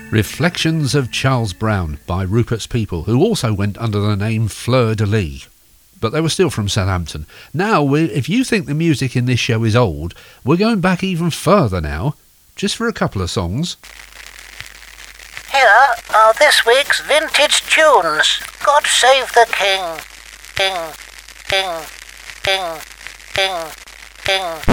Reflections of Charles Brown by Rupert's People, who also went under the name Fleur de Lis. But they were still from Southampton. Now, if you think the music in this show is old, we're going back even further now, just for a couple of songs. Here are this week's vintage tunes. God Save the King. King, king, king, king, king.